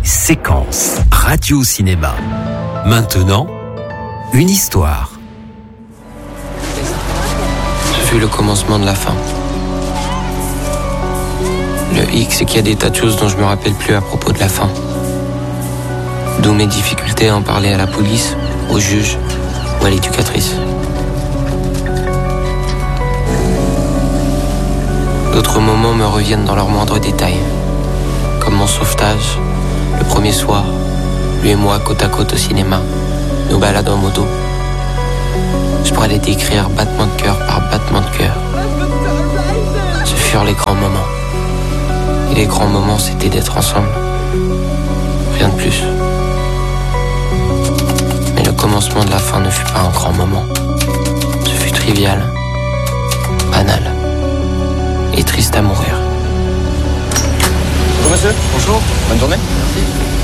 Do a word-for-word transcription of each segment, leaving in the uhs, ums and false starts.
Séquence Radio-Cinéma. Maintenant, une histoire. Ce fut le commencement de la fin. Le hic, c'est qu'il y a des tas de choses dont je me rappelle plus à propos de la fin. D'où mes difficultés à en parler à la police, au juge ou à l'éducatrice. D'autres moments me reviennent dans leurs moindres détails. Comme mon sauvetage, le premier soir, lui et moi côte à côte au cinéma, nous baladons en moto. Je pourrais les décrire battement de cœur par battement de cœur. Ce furent les grands moments. Et les grands moments, c'était d'être ensemble. Rien de plus. Mais le commencement de la fin ne fut pas un grand moment. Ce fut trivial, banal et triste à mourir. Bonjour monsieur, bonjour, bonne journée. Merci.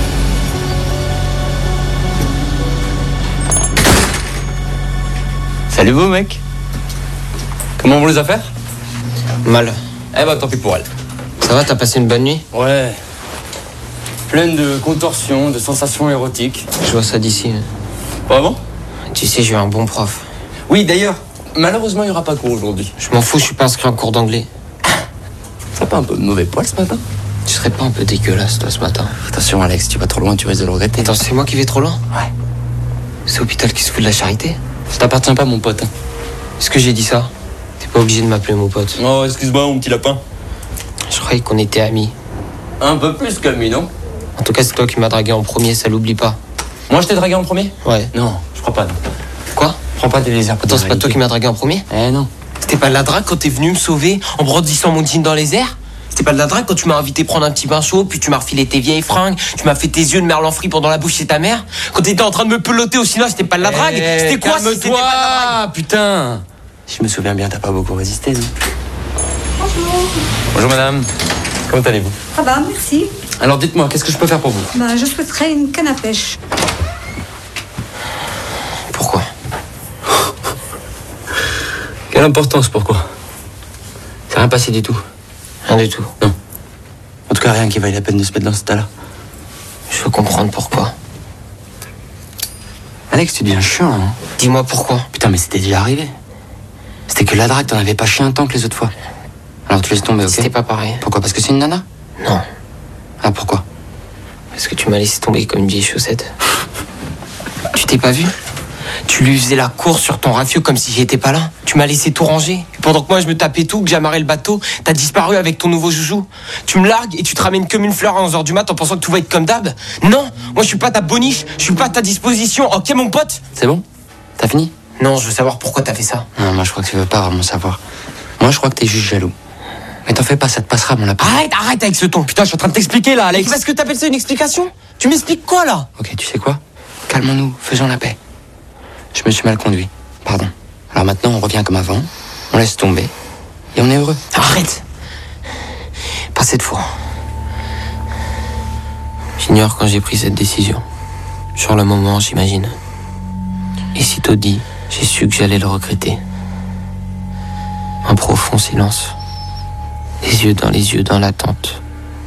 Salut vous mec. Comment vont les affaires? Mal. Eh bah tant pis pour elle. Ça va, t'as passé une bonne nuit? Ouais. Pleine de contorsions, de sensations érotiques. Je vois ça d'ici. Vraiment? Tu sais, j'ai eu un bon prof. Oui d'ailleurs, malheureusement il n'y aura pas cours aujourd'hui. Je m'en fous, je suis pas inscrit en cours d'anglais. T'as pas un peu de mauvais poil ce matin? Tu serais pas un peu dégueulasse toi ce matin? Attention Alex, tu vas trop loin, tu risques de le regretter. Attends, c'est moi qui vais trop loin? Ouais. C'est l'hôpital qui se fout de la charité? Ça t'appartient pas mon pote. Hein. Est-ce que j'ai dit ça? T'es pas obligé de m'appeler mon pote. Oh excuse-moi mon petit lapin. Je croyais qu'on était amis. Un peu plus qu'ami, non? En tout cas, c'est toi qui m'as dragué en premier, ça l'oublie pas. Moi je t'ai dragué en premier? Ouais. Non, je crois pas non. Quoi? Prends pas des lézards. Attends, c'est pas toi qui m'as dragué en premier? Eh non. C'était pas de la drague quand t'es venu me sauver en brandissant mon jean dans les airs? C'était pas de la drague quand tu m'as invité prendre un petit bain chaud, puis tu m'as refilé tes vieilles fringues, tu m'as fait tes yeux de merlan frit pendant la bouche chez ta mère? Quand t'étais en train de me peloter au cinéma, c'était pas de la drague? Eh, c'était quoi si c'était pas de la drague? Putain. Je me souviens bien, t'as pas beaucoup résisté, non? Bonjour. Bonjour madame. Comment allez-vous? Ça va, merci. Alors dites-moi, qu'est-ce que je peux faire pour vous? Ben, je souhaiterais une canne à pêche. Pourquoi? Quelle importance, pourquoi? C'est rien passé du tout. Rien du tout. Non. En tout cas, rien qui vaille la peine de se mettre dans ce tas-là. Je veux comprendre pourquoi. Alex, tu deviens chiant, hein? Dis-moi pourquoi. Putain, mais c'était déjà arrivé. C'était que la drague, t'en avais pas chié un temps que les autres fois. Alors tu laisses tomber, ok? C'était pas pareil. Pourquoi? Parce que c'est une nana? Non. Ah, pourquoi? Parce que tu m'as laissé tomber comme une vieille chaussette. Tu t'es pas vu? Tu lui faisais la course sur ton rafio comme si j'étais pas là. Tu m'as laissé tout ranger. Et pendant que moi je me tapais tout, que j'amarrais le bateau, t'as disparu avec ton nouveau joujou. Tu me largues et tu te ramènes comme une fleur à onze heures du mat en pensant que tout va être comme d'hab. Non, moi je suis pas ta boniche, je suis pas à ta disposition, ok mon pote? C'est bon? T'as fini? Non, je veux savoir pourquoi t'as fait ça. Non, moi je crois que tu veux pas vraiment savoir. Moi je crois que t'es juste jaloux. Mais t'en fais pas, ça te passera, mon lapin. Arrête, arrête avec ce ton. Putain, je suis en train de t'expliquer là, Alex. Parce que t'appelles ça une explication? Tu m'expliques quoi là? Ok, tu sais quoi? Calmons-nous, faisons la paix. Je me suis mal conduit, pardon. Alors maintenant, on revient comme avant, on laisse tomber, et on est heureux. Arrête. Pas cette fois. J'ignore quand j'ai pris cette décision. Sur le moment, j'imagine. Et sitôt dit, j'ai su que j'allais le regretter. Un profond silence. Les yeux dans les yeux dans l'attente.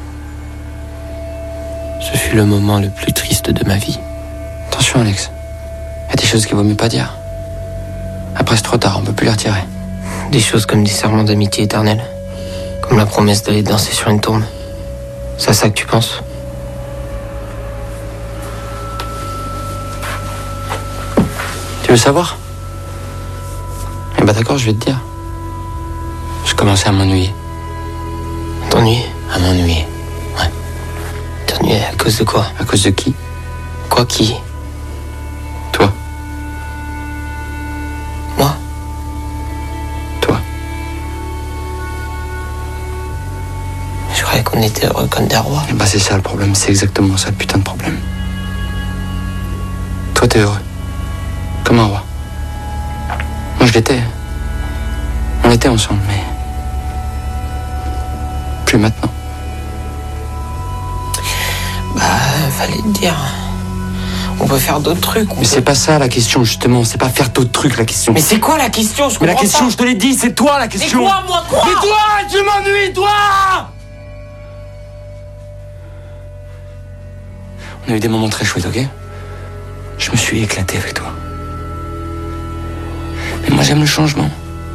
Ce fut le moment le plus triste de ma vie. Attention, Alex. Il y a des choses qu'il vaut mieux pas dire. Après, c'est trop tard, on peut plus les retirer. Des choses comme des serments d'amitié éternelle. Comme la promesse d'aller danser sur une tombe. C'est à ça que tu penses? Tu veux savoir? Eh bah d'accord, je vais te dire. Je commençais à m'ennuyer. T'ennuies? À m'ennuyer. Ouais. T'ennuies à cause de quoi? À cause de qui? Quoi qui? Toi. Moi? Toi. Je croyais qu'on était heureux comme des rois. Eh bah c'est ça le problème, c'est exactement ça le putain de problème. Toi t'es heureux. Comme un roi. Moi je l'étais. On était ensemble, mais... plus maintenant. Bah, fallait te dire. On peut faire d'autres trucs. Mais c'est pas ça la question, justement. C'est pas faire d'autres trucs, la question. Mais c'est quoi la question? Je Mais la comprends question, pas. je te l'ai dit, c'est toi la question. Mais quoi, moi, quoi? Mais toi, tu m'ennuies, toi! On a eu des moments très chouettes, ok? Je me suis éclaté avec toi. Mais moi, j'aime le changement.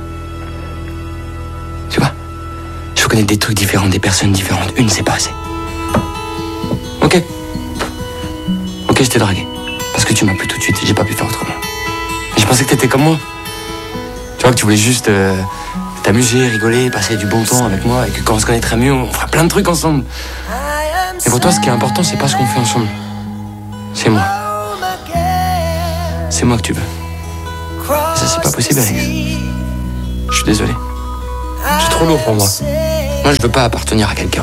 Tu vois? Je veux connaître des trucs différents, des personnes différentes. Une, c'est pas assez. Ok? Ok, je t'ai dragué. Parce que tu m'as plu tout de suite et j'ai pas pu faire autrement. Mais je pensais que t'étais comme moi. Tu vois, que tu voulais juste euh, t'amuser, rigoler, passer du bon temps avec moi et que quand on se connaîtra mieux, on fera plein de trucs ensemble. Et pour toi, ce qui est important, c'est pas ce qu'on fait ensemble. C'est moi. C'est moi que tu veux. Et ça, c'est pas possible, Alex. Je suis désolé. C'est trop lourd pour moi. Moi, je veux pas appartenir à quelqu'un.